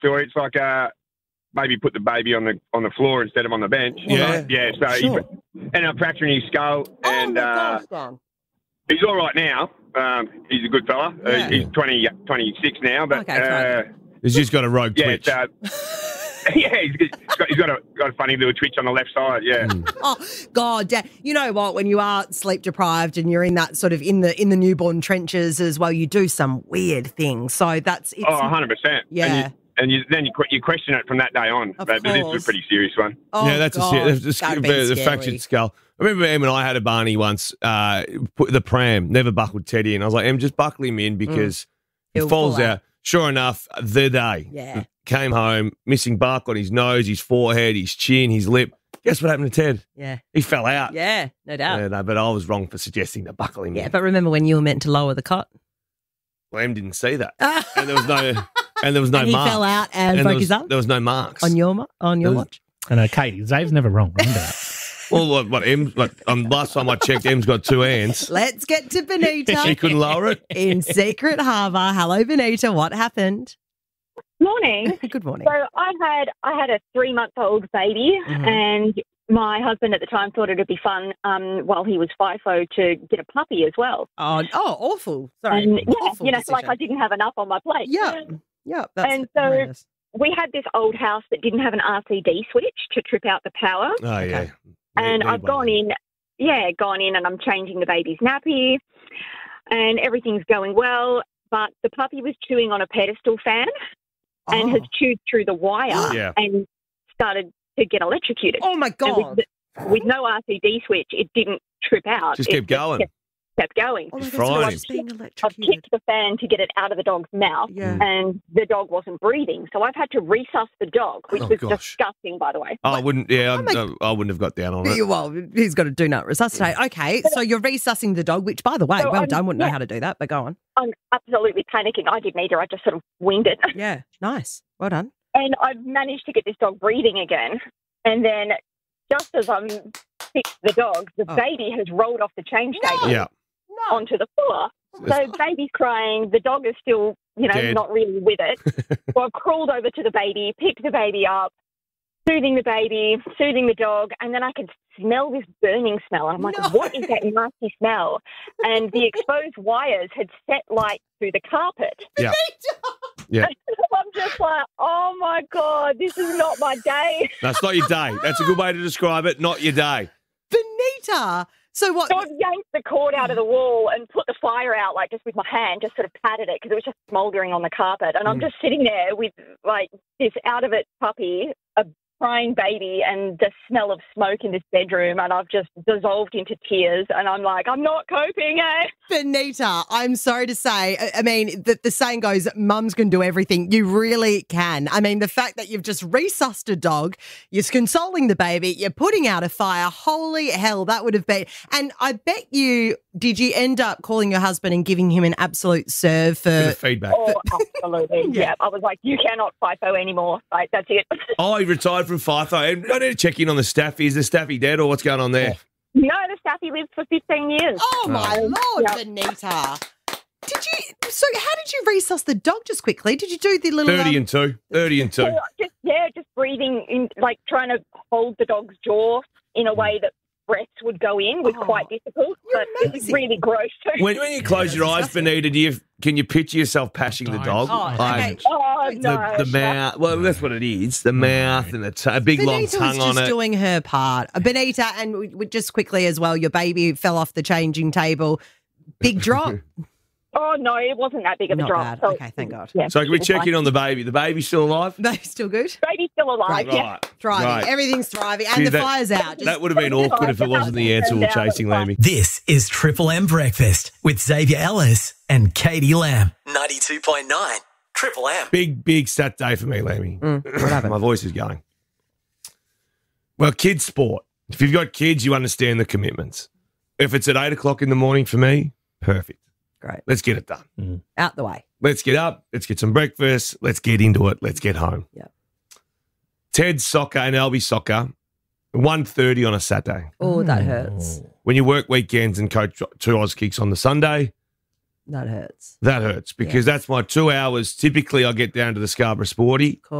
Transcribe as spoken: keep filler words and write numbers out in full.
to her. It's like uh, maybe put the baby on the on the floor instead of on the bench. Yeah. Yeah, so Sure. he ended up fracturing his skull. And oh, my uh, gosh, Dan. he's all right now. Um, he's a good fella. Yeah. Uh, he's twenty, twenty-six now. But, Okay, fine. uh, He's just got a rogue yeah, twitch. it's, uh, yeah, he's, he's, got, he's got, a, got a funny little twitch on the left side, yeah. Oh God, Dad. You know what? When you are sleep deprived and you're in that sort of in the in the newborn trenches as well, you do some weird things. So that's it's, Oh, one hundred percent. Yeah. And, you, and you, then you, que- you question it from that day on. Of But, but this course. is a pretty serious one. oh, yeah, that's God, a, the, that'd the, be the scary. fractured skull. I remember Em and I had a Barney once, uh, put the pram, never buckled Teddy in. I was like, Em, just buckle him in because he He'll falls fall out. out. Sure enough, the day. Yeah. Came home, missing bark on his nose, his forehead, his chin, his lip. Guess what happened to Ted? Yeah. He fell out. Yeah, no doubt. Yeah, Yeah, no, but I was wrong for suggesting to buckle him in. but remember when you were meant to lower the cot? Well, Em didn't see that. and there was no and there was no and he marks. fell out and, And broke there was, his arm there was no marks. on your mo- on your There was- watch. I know, Katie, Zave's never wrong. Remember that. Well, what, what Em, like, um, last time I checked, Em's got two hands. Let's get to She Benita couldn't lower it. in Secret Harbour. Hello, Benita. What happened? Morning. Good morning. So I had I had a three month old baby, Mhm. and my husband at the time thought it'd be fun um, while he was FIFO to get a puppy as well. Oh, oh, awful. Sorry. And yeah, Awful you know, decision. like I didn't have enough on my plate. Yeah. Yeah, that's And so- horrendous. We had this old house that didn't have an R C D switch to trip out the power. Oh, yeah. And Need- I've need one. gone in, yeah, gone in and I'm changing the baby's nappy and everything's going well. But the puppy was chewing on a pedestal fan and Oh. has chewed through the wire Yeah. and started to get electrocuted. Oh, my And God. with, with no R C D switch, it didn't trip out. Just It kept going. Kept, kept going. Oh, my You're God. So frying it's him. being I've electrocuted. kicked the fan to get it out of the dog's mouth, Yeah. and the dog wasn't breathing. So I've had to resus the dog, which Oh, was gosh. disgusting, by the way. Oh, I wouldn't, yeah, Oh, my- I, I wouldn't have got down on it. Yeah, Well, he's got to do not resuscitate. Okay, so you're resussing the dog, which, by the way, So well I'm- done. Wouldn't know yeah. how to do that, but go on. I'm absolutely panicking. I didn't either. I just sort of winged it. Yeah, nice. Well done. And I've managed to get this dog breathing again. And then just as I'm fixed the dog, the Oh. baby has rolled off the change table Yeah. onto the floor. So baby's crying. The dog is still, you know, Dead. not really with it. So I've crawled over to the baby, picked the baby up, soothing the baby, soothing the dog, and then I could smell this burning smell. And I'm like, No. what is that nasty smell? And the exposed wires had set light through the carpet. Yeah. Yeah. I'm just like, oh my God, this is not my day. That's not your day. That's a good way to describe it. Not your day. Benita. So what? So I've yanked the cord out of the wall and put the fire out, like just with my hand, just sort of patted it because it was just smouldering on the carpet. And I'm Mm. just sitting there with like this out of it puppy, a crying baby, and the smell of smoke in this bedroom. And I've just dissolved into tears. And I'm like, I'm not coping, eh? Benita, I'm sorry to say, I- I mean, the, the saying goes, mums can do everything. You really can. I mean, the fact that you've just resussed a dog, you're consoling the baby, you're putting out a fire, holy hell, that would have been. And I bet you, did you end up calling your husband and giving him an absolute serve Bit for... of feedback. Oh, absolutely. Yeah. yeah. I was like, you cannot FIFO anymore. Like, that's it. Oh, he retired from FIFO. And I need to check in on the staffy. Is the staffy dead or what's going on there? No, the Staffy lived for fifteen years. Oh, my Lord, Yeah. Benita. Did you... So how did you resuss the dog just quickly? Did you do the little... thirty um, and two. thirty and two. So just, yeah, just breathing in, like trying to hold the dog's jaw in a way that breaths would go in was Oh, quite difficult, you're but it was amazing. really gross too. When, when you close your eyes, Benita, do you can you picture yourself pashing the Don't. dog? Oh, Like, okay. oh, the, no. the mouth. Well, that's what it is. The mouth and the t- a big long Benita tongue was on just it. doing her part. Uh, Benita, and we- we- just quickly as well, your baby fell off the changing table. Big drop. Oh, no, it wasn't that big of a Not drop. bad. So, Okay, thank God. Yeah, So can we it was check fine. in on the baby? The baby's still alive? Baby's still good. Baby's still alive, yeah. Right. Thriving. Right. Everything's thriving. And Gee, the that- fire's out. Just, That would have been awkward if it wasn't the answer we were chasing, Lammy. This is Triple M Breakfast with Xavier Ellis and Katie Lamb. ninety-two point nine Triple M. Big, big stat day for me, Lammy. Mm, what happened? My voice is going. Well, kids' sport. If you've got kids, you understand the commitments. If it's at eight o'clock in the morning for me, perfect. Great. Let's get it done. Out the way. Let's get up. Let's get some breakfast. Let's get into it. Let's get home. Yeah. Ted's soccer and Albie's soccer, one thirty on a Saturday. Oh, that hurts. When you work weekends and coach two Oz kicks on the Sunday, That hurts. That hurts because that's my two hours. Typically, I get down to the Scarborough Sporty.